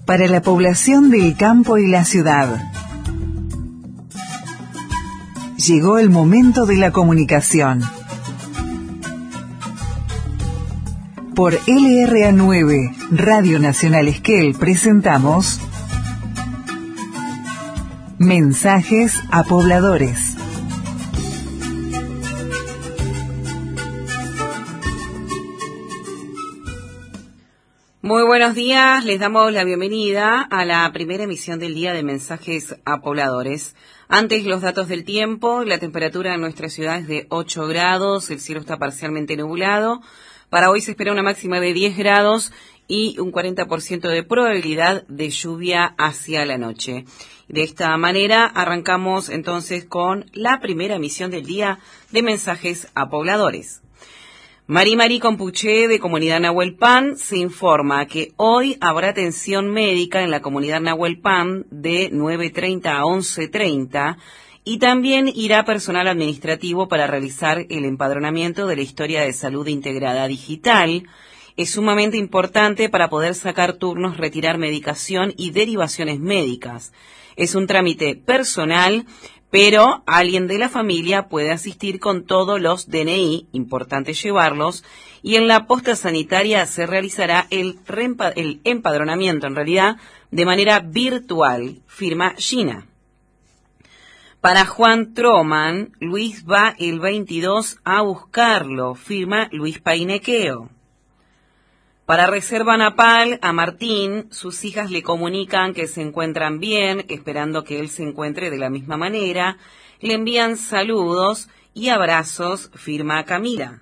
para la población del campo y la ciudad. Llegó el momento de la comunicación. Por LRA9, Radio Nacional Esquel, presentamos Mensajes a Pobladores. Muy buenos días, les damos la bienvenida a la primera emisión del día de Mensajes a Pobladores. Antes, los datos del tiempo: la temperatura en nuestra ciudad es de 8 grados, el cielo está parcialmente nublado. Para hoy se espera una máxima de 10 grados y un 40% de probabilidad de lluvia hacia la noche. De esta manera arrancamos entonces con la primera emisión del día de Mensajes a Pobladores. Mari Compuché, de Comunidad Nahuelpan, se informa que hoy habrá atención médica en la Comunidad Nahuelpan de 9:30 a 11:30 y también irá personal administrativo para realizar el empadronamiento de la historia de salud integrada digital. Es sumamente importante para poder sacar turnos, retirar medicación y derivaciones médicas. Es un trámite personal, pero alguien de la familia puede asistir con todos los DNI, importante llevarlos, y en la posta sanitaria se realizará el empadronamiento, en realidad, de manera virtual, firma Gina. Para Juan Troman, Luis va el 22 a buscarlo, firma Luis Painequeo. Para Reserva Napal, a Martín, sus hijas le comunican que se encuentran bien, esperando que él se encuentre de la misma manera. Le envían saludos y abrazos, firma Camila.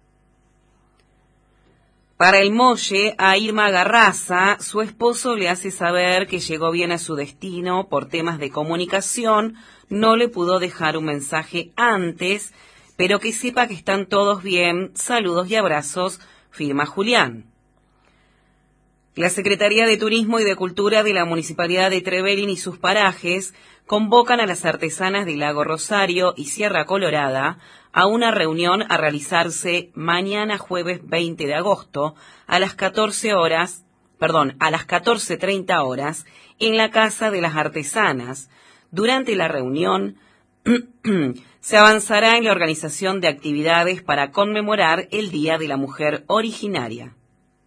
Para el Molle, a Irma Garraza, su esposo le hace saber que llegó bien a su destino. Por temas de comunicación, no le pudo dejar un mensaje antes, pero que sepa que están todos bien. Saludos y abrazos, firma Julián. La Secretaría de Turismo y de Cultura de la Municipalidad de Trevelin y sus parajes convocan a las artesanas de Lago Rosario y Sierra Colorada a una reunión a realizarse mañana jueves 20 de agosto a las 14:30 horas en la Casa de las Artesanas. Durante la reunión se avanzará en la organización de actividades para conmemorar el Día de la Mujer Originaria.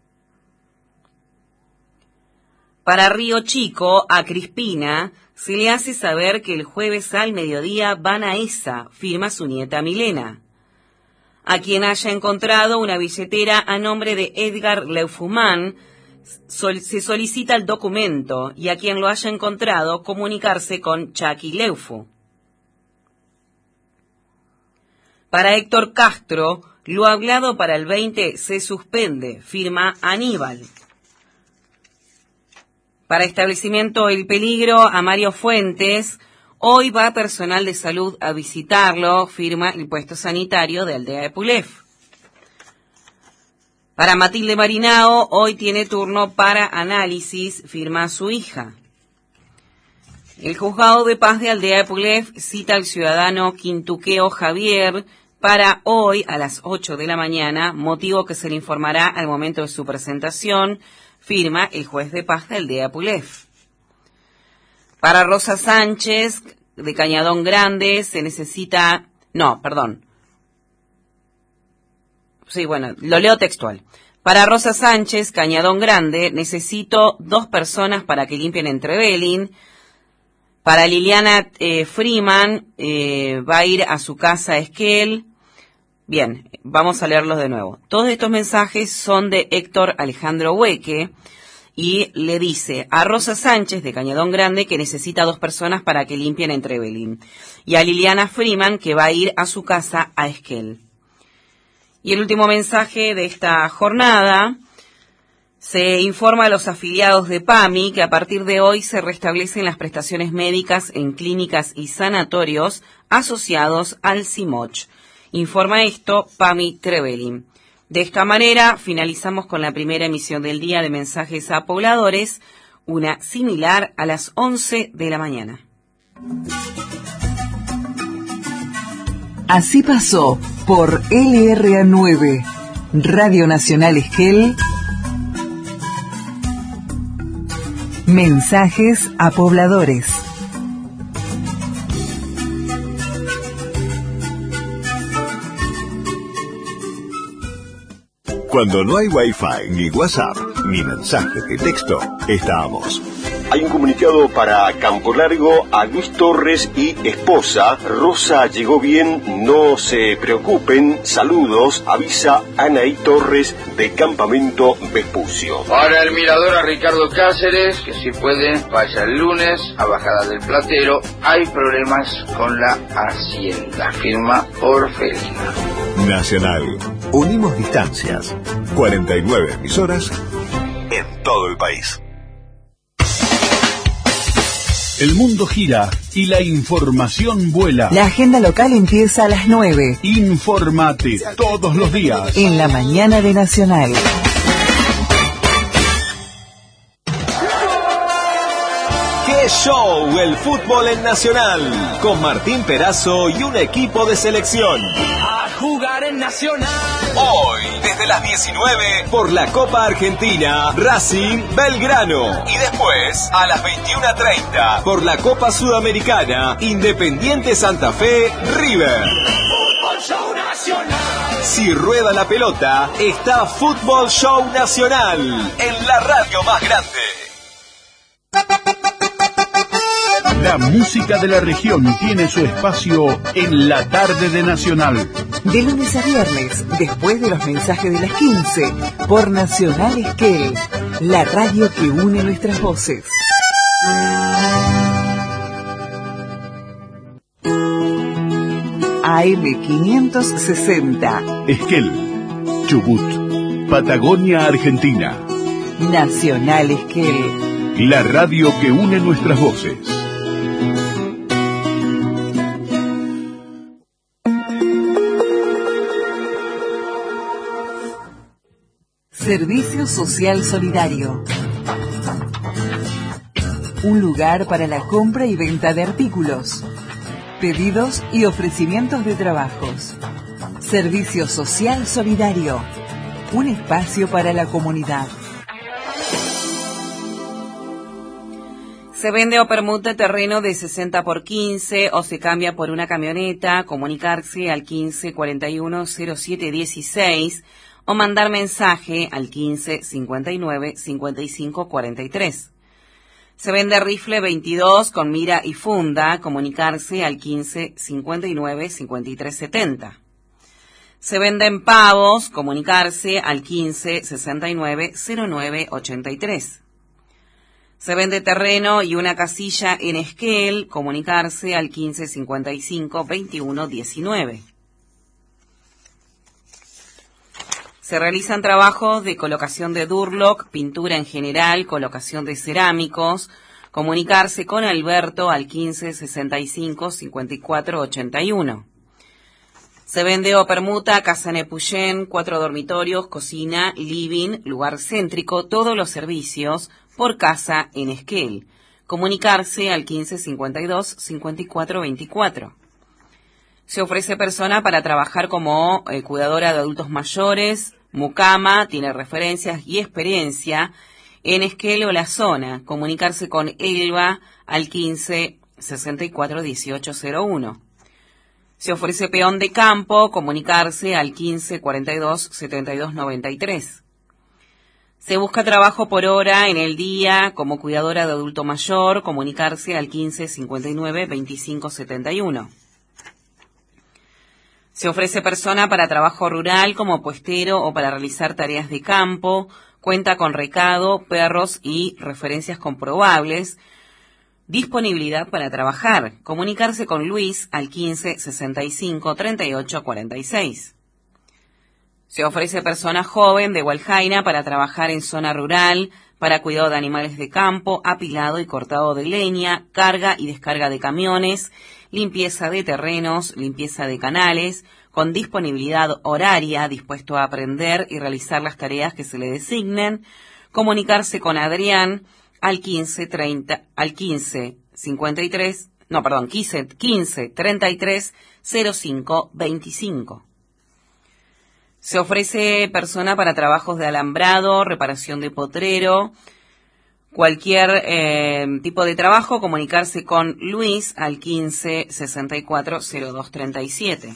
Para Río Chico, a Crispina, se le hace saber que el jueves al mediodía van a esa, firma su nieta Milena. A quien haya encontrado una billetera a nombre de Edgar Leufumán, se solicita el documento, y a quien lo haya encontrado, comunicarse con Chucky Leufu. Para Héctor Castro, lo hablado para el 20 se suspende, firma Aníbal. Para Establecimiento El Peligro, a Mario Fuentes, hoy va personal de salud a visitarlo, firma el puesto sanitario de Aldea de Pulef. Para Matilde Marinao, hoy tiene turno para análisis, firma su hija. El Juzgado de Paz de Aldea de Pulef cita al ciudadano Quintuqueo Javier para hoy a las 8 de la mañana, motivo que se le informará al momento de su presentación, firma el juez de paz de Aldea Pulef. Para Rosa Sánchez, de Cañadón Grande, se necesita... lo leo textual. Para Rosa Sánchez, Cañadón Grande, necesito 2 personas para que limpien en Trevelin. Para Liliana Freeman, va a ir a su casa a Esquel. Bien, vamos a leerlos de nuevo. Todos estos mensajes son de Héctor Alejandro Hueque y le dice a Rosa Sánchez de Cañadón Grande que necesita 2 personas para que limpien en Trevelin y a Liliana Freeman que va a ir a su casa a Esquel. Y el último mensaje de esta jornada: se informa a los afiliados de PAMI que a partir de hoy se restablecen las prestaciones médicas en clínicas y sanatorios asociados al CIMOCH. Informa esto PAMI Trevelin. De esta manera finalizamos con la primera emisión del día de Mensajes a Pobladores, una similar a las 11 de la mañana. Así pasó por LRA9, Radio Nacional Esquel, Mensajes a pobladores. Cuando no hay Wi-Fi, ni WhatsApp, ni mensaje de texto, estábamos. Hay un comunicado para Campo Largo a Luis Torres y esposa. Rosa llegó bien, no se preocupen. Saludos, avisa Anaí Torres de Campamento Vespucio. Para el mirador a Ricardo Cáceres, que si puede, vaya el lunes a Bajada del Platero. Hay problemas con la Hacienda. Firma Orfelina. Nacional. Unimos distancias. 49 emisoras en todo el país. El mundo gira y la información vuela. La agenda local empieza a las 9. Infórmate todos los días. En la mañana de Nacional. ¡Qué show! El fútbol en Nacional. Con Martín Perazo y un equipo de selección. A jugar en Nacional. Hoy, desde las 19, por la Copa Argentina, Racing Belgrano. Y después, a las 21:30, por la Copa Sudamericana, Independiente Santa Fe, River. Fútbol Show Nacional. Si rueda la pelota, está Fútbol Show Nacional, en la radio más grande. La música de la región tiene su espacio en la tarde de Nacional. De lunes a viernes, después de los mensajes de las 15, por Nacional Esquel, la radio que une nuestras voces. AM560. Esquel, Chubut, Patagonia, Argentina. Nacional Esquel. La radio que une nuestras voces. Servicio Social Solidario. Un lugar para la compra y venta de artículos, pedidos y ofrecimientos de trabajos. Servicio Social Solidario. Un espacio para la comunidad. Se vende o permuta terreno de 60 por 15 o se cambia por una camioneta. Comunicarse al 15 41 07 16 o mandar mensaje al 15 59 55 43. Se vende rifle 22 con mira y funda. Comunicarse al 15 59 53 70. Se venden pavos. Comunicarse al 15 69 09 83. Se vende terreno y una casilla en Esquel. Comunicarse al 15 55 21 19. Se realizan trabajos de colocación de Durlock, pintura en general, colocación de cerámicos. Comunicarse con Alberto al 15 65 54 81. Se vende o permuta casa Nepuyén, 4 dormitorios, cocina, living, lugar céntrico, todos los servicios por casa en Esquel. Comunicarse al 15 52 54 24. Se ofrece persona para trabajar como cuidadora de adultos mayores, mucama, tiene referencias y experiencia en Esquel o la zona. Comunicarse con Elba al 15 64 18 01. Se ofrece peón de campo, comunicarse al 15 42 72 93. Se busca trabajo por hora en el día como cuidadora de adulto mayor, comunicarse al 15 59 25 71. Se ofrece persona para trabajo rural como puestero o para realizar tareas de campo, cuenta con recado, perros y referencias comprobables. Disponibilidad para trabajar. Comunicarse con Luis al 15 65 38 46. Se ofrece persona joven de Hualjaina para trabajar en zona rural, para cuidado de animales de campo, apilado y cortado de leña, carga y descarga de camiones, limpieza de terrenos, limpieza de canales, con disponibilidad horaria, dispuesto a aprender y realizar las tareas que se le designen. Comunicarse con Adrián al 15 33 05 25. Se ofrece persona para trabajos de alambrado, reparación de potrero, Cualquier tipo de trabajo, comunicarse con Luis al 15 64 02 37.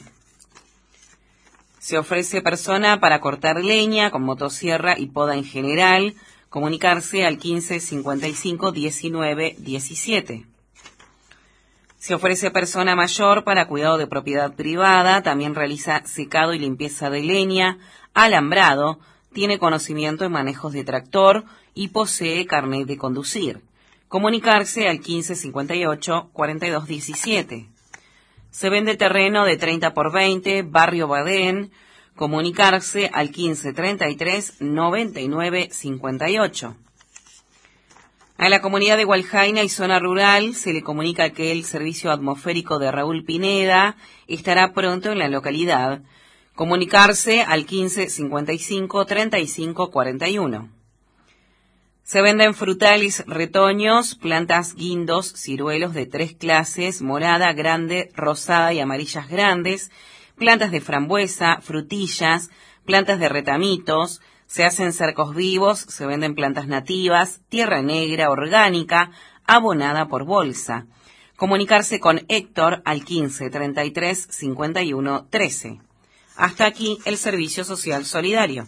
Se ofrece persona para cortar leña con motosierra y poda en general, comunicarse al 15 55 19 17. Se ofrece persona mayor para cuidado de propiedad privada, también realiza secado y limpieza de leña, alambrado, tiene conocimiento en manejos de tractor y posee carnet de conducir. Comunicarse al 15 58 42 17. Se vende terreno de 30 por 20, barrio Badén. Comunicarse al 15 33 99 58. A la comunidad de Hualjaina y zona rural se le comunica que el servicio atmosférico de Raúl Pineda estará pronto en la localidad. Comunicarse al 15 55 35 41. Se venden frutales retoños, plantas guindos, ciruelos de 3 clases, morada, grande, rosada y amarillas grandes, plantas de frambuesa, frutillas, plantas de retamitos, se hacen cercos vivos, se venden plantas nativas, tierra negra orgánica, abonada por bolsa. Comunicarse con Héctor al 15 33 51 13. Hasta aquí el servicio social solidario.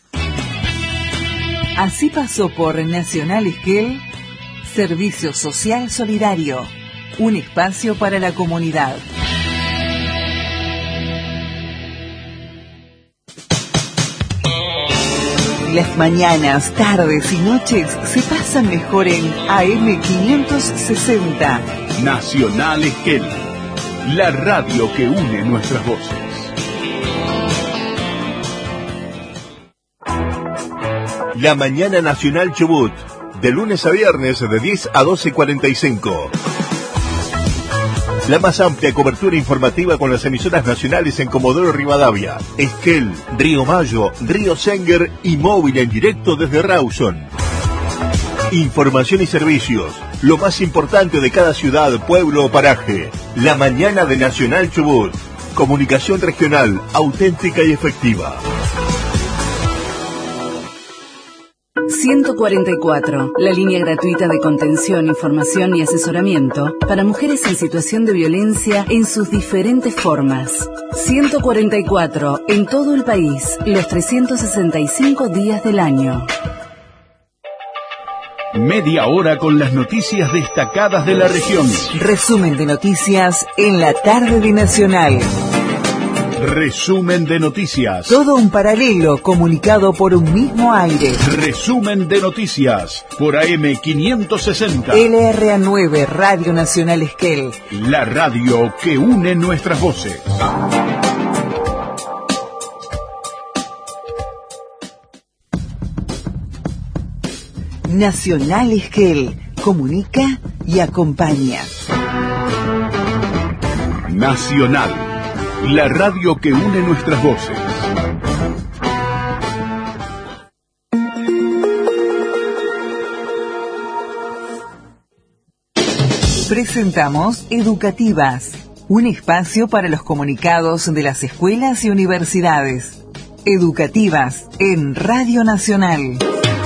Así pasó por Nacional Esquel, Servicio Social Solidario, un espacio para la comunidad. Las mañanas, tardes y noches se pasan mejor en AM560. Nacional Esquel, la radio que une nuestras voces. La Mañana Nacional Chubut, de lunes a viernes de 10 a 12:45. La más amplia cobertura informativa con las emisoras nacionales en Comodoro Rivadavia, Esquel, Río Mayo, Río Senguer y móvil en directo desde Rawson. Información y servicios, lo más importante de cada ciudad, pueblo o paraje. La Mañana de Nacional Chubut. Comunicación regional, auténtica y efectiva. 144, la línea gratuita de contención, información y asesoramiento para mujeres en situación de violencia en sus diferentes formas. 144, en todo el país, los 365 días del año. Media hora con las noticias destacadas de la región. Resumen de noticias en la tarde de Nacional. Resumen de noticias. Todo un paralelo comunicado por un mismo aire. Resumen de noticias por AM560. LRA9, Radio Nacional Esquel. La radio que une nuestras voces. Nacional Esquel. Comunica y acompaña. Nacional. La radio que une nuestras voces. Presentamos Educativas, un espacio para los comunicados de las escuelas y universidades. Educativas en Radio Nacional.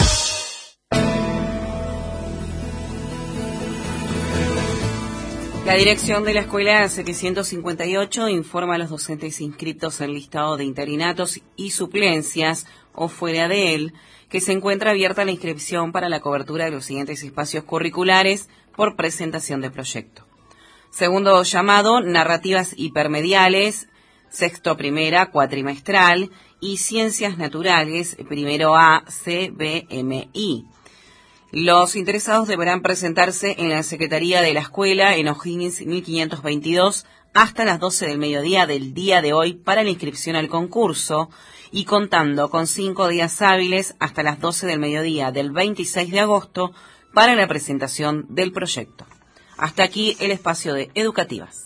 La dirección de la escuela 758 informa a los docentes inscritos en listado de interinatos y suplencias o fuera de él que se encuentra abierta la inscripción para la cobertura de los siguientes espacios curriculares por presentación de proyecto. Segundo llamado, narrativas hipermediales, sexto primera, cuatrimestral y ciencias naturales, primero A, CBMI. Los interesados deberán presentarse en la Secretaría de la Escuela en O'Higgins 1522 hasta las 12 del mediodía del día de hoy para la inscripción al concurso y contando con 5 días hábiles hasta las 12 del mediodía del 26 de agosto para la presentación del proyecto. Hasta aquí el espacio de Educativas.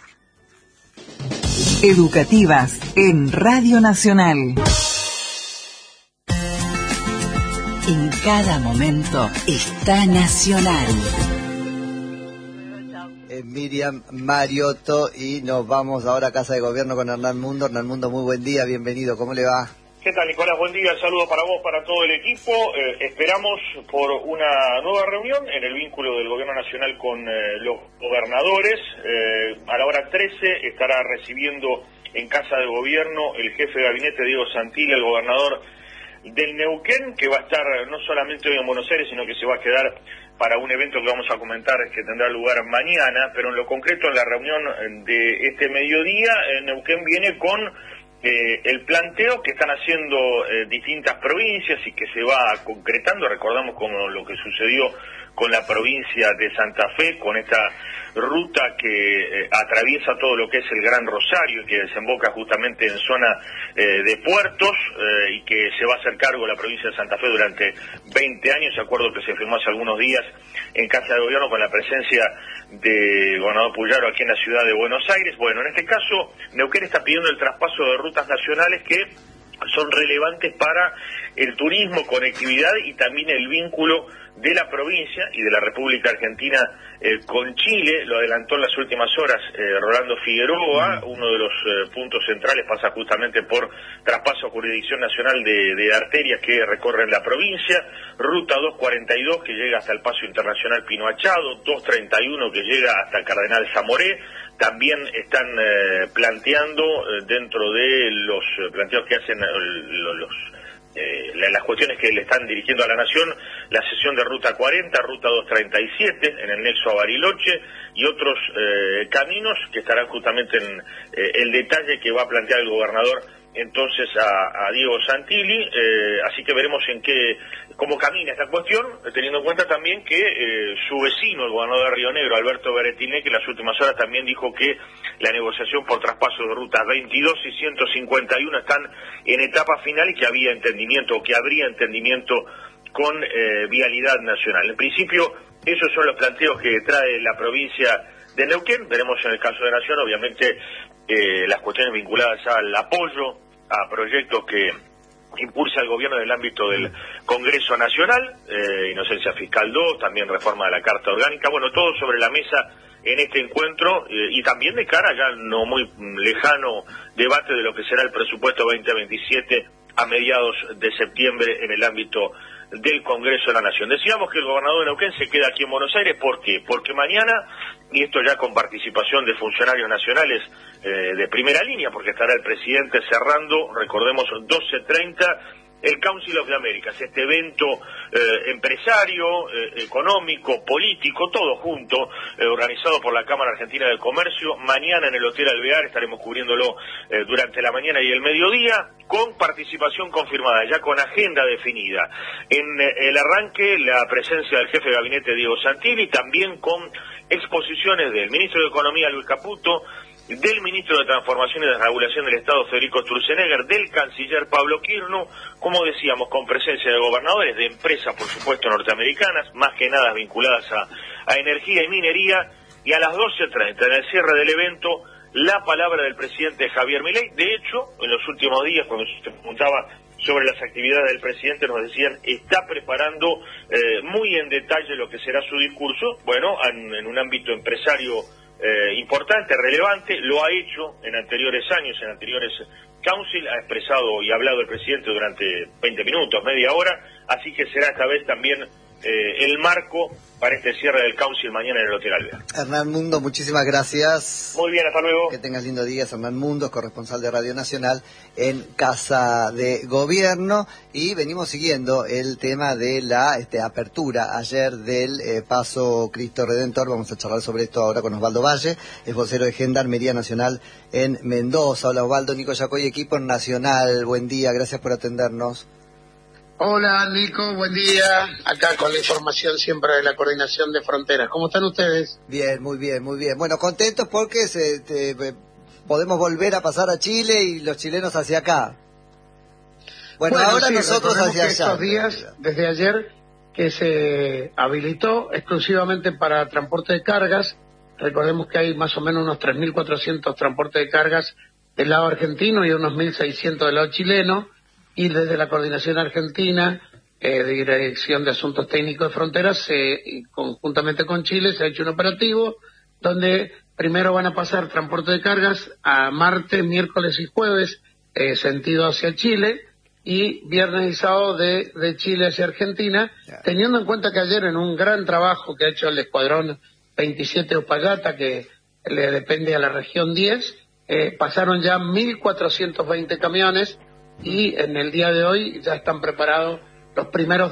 Educativas en Radio Nacional. En cada momento está Nacional. Miriam Mariotto y nos vamos ahora a Casa de Gobierno con Hernán Mundo. Hernán Mundo, muy buen día, bienvenido, ¿cómo le va? ¿Qué tal, Nicolás? Buen día, saludos para vos, para todo el equipo. Esperamos por una nueva reunión en el vínculo del Gobierno Nacional con los gobernadores. A la hora 13 estará recibiendo en Casa de Gobierno el jefe de gabinete, Diego Santilli, el gobernador del Neuquén, que va a estar no solamente hoy en Buenos Aires, sino que se va a quedar para un evento que vamos a comentar que tendrá lugar mañana. Pero en lo concreto, en la reunión de este mediodía, Neuquén viene con el planteo que están haciendo distintas provincias y que se va concretando. Recordamos como lo que sucedió con la provincia de Santa Fe, con esta ruta que atraviesa todo lo que es el Gran Rosario y que desemboca justamente en zona de puertos y que se va a hacer cargo la provincia de Santa Fe durante 20 años, de acuerdo que se firmó hace algunos días en Casa de Gobierno con la presencia del gobernador Puyaro aquí en la ciudad de Buenos Aires. Bueno, en este caso, Neuquén está pidiendo el traspaso de rutas nacionales que son relevantes para el turismo, conectividad y también el vínculo de la provincia y de la República Argentina con Chile. Lo adelantó en las últimas horas Rolando Figueroa. Uno de los puntos centrales pasa justamente por traspaso a jurisdicción nacional de arterias que recorren la provincia, ruta 242 que llega hasta el Paso Internacional Pino Achado, 231 que llega hasta Cardenal Zamoré. También están planteando dentro de los planteos que hacen las cuestiones que le están dirigiendo a la Nación, la cesión de Ruta 40, Ruta 237 en el nexo a Bariloche y otros caminos que estarán justamente en el detalle que va a plantear el gobernador entonces a Diego Santilli, así que veremos cómo camina esta cuestión, teniendo en cuenta también que su vecino, el gobernador de Río Negro, Alberto Beretiné, que en las últimas horas también dijo que la negociación por traspaso de rutas 22 y 151 están en etapa final y que había entendimiento, o que habría entendimiento con Vialidad Nacional. En principio, esos son los planteos que trae la provincia de Neuquén. Veremos en el caso de Nación, obviamente, las cuestiones vinculadas al apoyo a proyectos que impulsa el gobierno en el ámbito del Congreso Nacional, Inocencia Fiscal 2, también reforma de la Carta Orgánica, bueno, todo sobre la mesa en este encuentro y también de cara ya no muy lejano debate de lo que será el presupuesto 2027 a mediados de septiembre en el ámbito del Congreso de la Nación. Decíamos que el gobernador de Neuquén se queda aquí en Buenos Aires. ¿Por qué? Porque mañana, y esto ya con participación de funcionarios nacionales de primera línea, porque estará el presidente cerrando, recordemos, 12:30, el Council of the Americas, este evento empresario, económico, político, todo junto, organizado por la Cámara Argentina de Comercio. Mañana en el Hotel Alvear estaremos cubriéndolo durante la mañana y el mediodía, con participación confirmada, ya con agenda definida. En el arranque, la presencia del jefe de gabinete Diego Santilli, también con exposiciones del ministro de Economía Luis Caputo, del ministro de Transformación y Desregulación del Estado Federico Sturzenegger, del canciller Pablo Kirchner, como decíamos, con presencia de gobernadores, de empresas, por supuesto, norteamericanas, más que nada vinculadas a energía y minería, y a las 12:30, en el cierre del evento, la palabra del presidente Javier Milei. De hecho, en los últimos días, cuando se preguntaba sobre las actividades del presidente, nos decían, está preparando muy en detalle lo que será su discurso, bueno, en un ámbito empresario importante, relevante. Lo ha hecho en anteriores años, en anteriores council, ha expresado y hablado el presidente durante 20 minutos, media hora, así que será esta vez también el marco para este cierre del council mañana en el Hotel Alvear. Hernán Mundo, muchísimas gracias. Muy bien, hasta luego. Que tengas lindo día. Hernán Mundo, corresponsal de Radio Nacional en Casa de Gobierno, y venimos siguiendo el tema de la apertura ayer del Paso Cristo Redentor. Vamos a charlar sobre esto ahora con Osvaldo Valle, es vocero de Gendarmería Nacional en Mendoza. Hola Osvaldo, Nico Yacoy, equipo Nacional, buen día, gracias por atendernos. Hola Nico, buen día, acá con la información siempre de la Coordinación de Fronteras. ¿Cómo están ustedes? Bien, muy bien, muy bien. Bueno, contentos porque podemos volver a pasar a Chile y los chilenos hacia acá. Bueno, ahora sí, nosotros hacia allá. Estos días, desde ayer, que se habilitó exclusivamente para transporte de cargas, recordemos que hay más o menos unos 3.400 transportes de cargas del lado argentino y unos 1.600 del lado chileno, y desde la Coordinación Argentina de Dirección de Asuntos Técnicos de Fronteras, conjuntamente con Chile, se ha hecho un operativo donde primero van a pasar transporte de cargas a martes, miércoles y jueves, sentido hacia Chile, y viernes y sábado de Chile hacia Argentina, teniendo en cuenta que ayer en un gran trabajo que ha hecho el Escuadrón 27 Uspallata, que le depende a la región 10, pasaron ya 1.420 camiones y en el día de hoy ya están preparados los primeros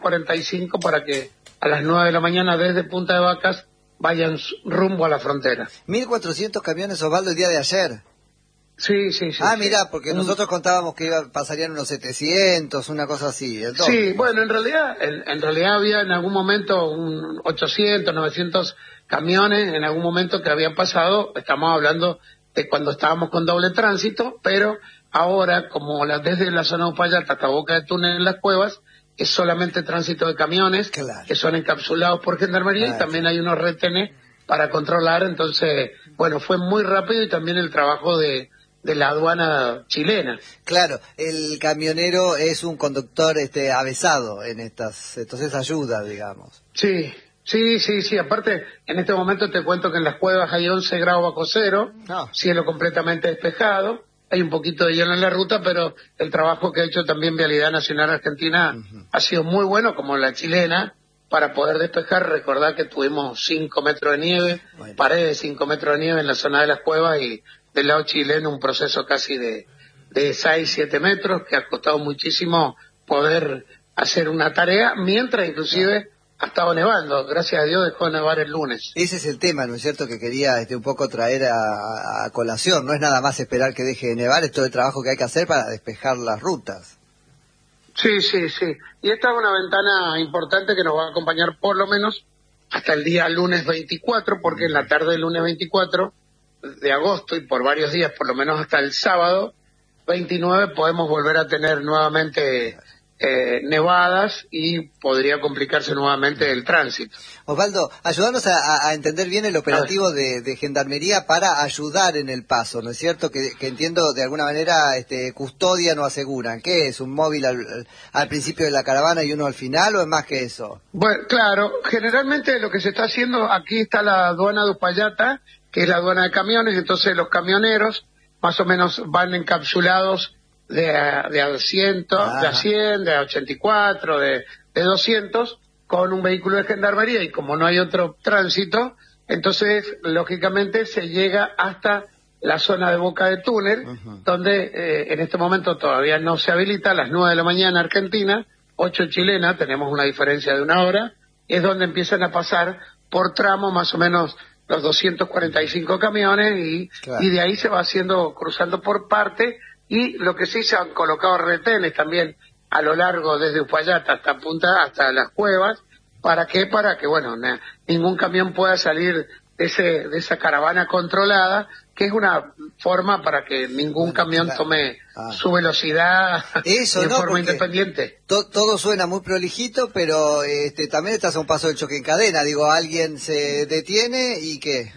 245 para que a las 9 de la mañana desde Punta de Vacas vayan rumbo a la frontera. 1.400 camiones, Osvaldo, el día de ayer. Sí. Mira, porque nosotros contábamos que pasarían unos 700, una cosa así. Sí, bueno, en realidad había en algún momento 800, 900 camiones, en algún momento que habían pasado, estamos hablando de cuando estábamos con doble tránsito, pero ahora, como desde la zona de Uspallata hasta Boca de Túnel en las Cuevas, es solamente tránsito de camiones, que son encapsulados por Gendarmería, y también hay unos retenes para controlar. Entonces, bueno, fue muy rápido, y también el trabajo de la aduana chilena. Claro, el camionero es un conductor avesado en entonces ayuda, digamos. Sí. Aparte, en este momento te cuento que en las Cuevas hay 11 grados bajo cero, cielo completamente despejado, hay un poquito de hielo en la ruta, pero el trabajo que ha hecho también Vialidad Nacional Argentina ha sido muy bueno, como la chilena, para poder despejar. Recordar que tuvimos 5 metros de nieve, paredes de 5 metros de nieve en la zona de las Cuevas, y del lado chileno un proceso casi de 6-7 metros, que ha costado muchísimo poder hacer una tarea, mientras inclusive ha estado nevando. Gracias a Dios dejó de nevar el lunes. Ese es el tema, ¿no es cierto?, que quería un poco traer a colación. No es nada más esperar que deje de nevar, es todo el trabajo que hay que hacer para despejar las rutas. Sí. Y esta es una ventana importante que nos va a acompañar por lo menos hasta el día lunes 24, porque en la tarde del lunes 24 de agosto y por varios días, por lo menos hasta el sábado 29, podemos volver a tener nuevamente nevadas y podría complicarse nuevamente el tránsito. Osvaldo, ayúdanos a entender bien el operativo de Gendarmería para ayudar en el paso, ¿no es cierto? Que entiendo de alguna manera custodian o aseguran. ¿Qué es? ¿Un móvil al principio de la caravana y uno al final, o es más que eso? Bueno, claro, generalmente lo que se está haciendo, aquí está la aduana de Uspallata, que es la aduana de camiones, entonces los camioneros más o menos van encapsulados de a 100, de a 100, de a 84, de 200, con un vehículo de Gendarmería, y como no hay otro tránsito, entonces lógicamente se llega hasta la zona de Boca de Túnel, donde en este momento todavía no se habilita. A las 9 de la mañana Argentina, 8 chilena, tenemos una diferencia de 1 hora, es donde empiezan a pasar por tramo más o menos los 245 camiones, y de ahí se va cruzando por parte. Y lo que sí, se han colocado retenes también a lo largo desde Uspallata hasta las Cuevas. ¿Para qué? Para que, bueno, ningún camión pueda salir de esa caravana controlada, que es una forma para que ningún camión tome su velocidad de forma independiente. Todo suena muy prolijito, pero también estás a un paso del choque en cadena. Digo, alguien se detiene y ¿qué?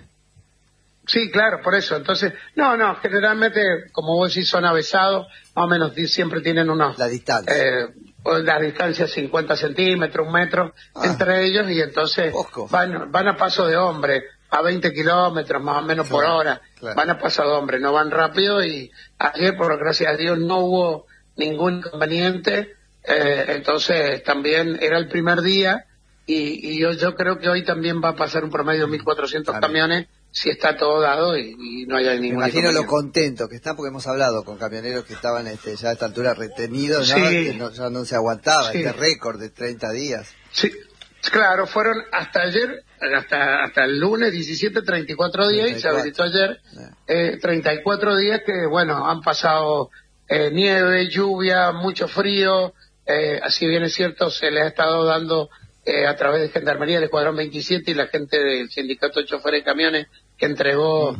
Sí, claro, por eso. Entonces, no, generalmente, como vos decís, son avesados, más o menos siempre tienen la distancia. La distancia 50 centímetros, 1 metro entre ellos, y entonces van a paso de hombre, a 20 kilómetros más o menos por hora, van a paso de hombre, no van rápido. Y ayer, por gracias a Dios, no hubo ningún inconveniente, entonces también era el primer día, y yo creo que hoy también va a pasar un promedio de 1.400 camiones, si está todo dado y no haya ningún. Me imagino lo contento que están, porque hemos hablado con camioneros que estaban ya a esta altura retenidos, ¿no? Que ya no se aguantaba este récord de 30 días. Sí, claro, fueron hasta ayer, hasta el lunes 17, 34 días, 34. Y se habilitó ayer 34 días que, bueno, han pasado nieve, lluvia, mucho frío, así bien es cierto, se les ha estado dando a través de Gendarmería, del Escuadrón 27 y la gente del Sindicato de Choferes de Camiones, que entregó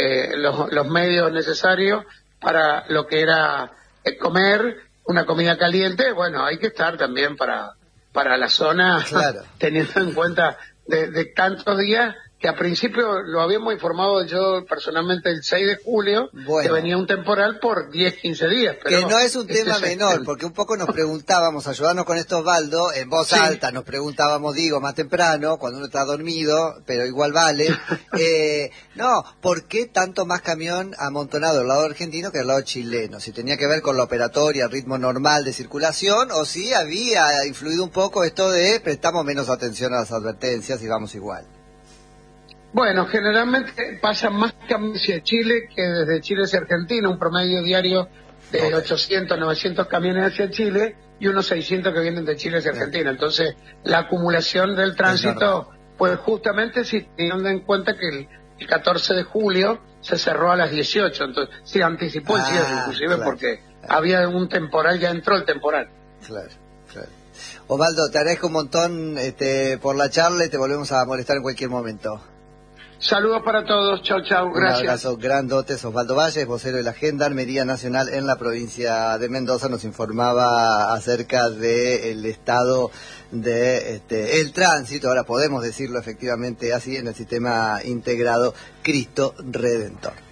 los medios necesarios para lo que era comer, una comida caliente. Bueno, hay que estar también para la zona, teniendo en cuenta de tantos días que a principio lo habíamos informado yo personalmente el 6 de julio, que venía un temporal por 10, 15 días. Pero que no es un tema menor, porque un poco nos preguntábamos, ayudarnos con esto Osvaldo, en voz alta nos preguntábamos, digo, más temprano, cuando uno está dormido, pero igual vale, ¿por qué tanto más camión amontonado del lado argentino que del lado chileno? Si tenía que ver con la operatoria, el ritmo normal de circulación, o si había influido un poco esto de prestamos menos atención a las advertencias y vamos igual. Bueno, generalmente pasan más camiones hacia Chile que desde Chile hacia Argentina, un promedio diario de 800, 900 camiones hacia Chile y unos 600 que vienen de Chile hacia Argentina. Entonces, la acumulación del tránsito, pues justamente si teniendo en cuenta que el 14 de julio se cerró a las 18, entonces se anticipó el cierre inclusive porque había un temporal, ya entró el temporal. Claro. Osvaldo, te agradezco un montón por la charla y te volvemos a molestar en cualquier momento. Saludos para todos, chau, gracias. Un abrazo grandote. Osvaldo Valles, vocero de la Gendarmería Nacional en la provincia de Mendoza, nos informaba acerca del estado de el tránsito, ahora podemos decirlo efectivamente así, en el sistema integrado Cristo Redentor.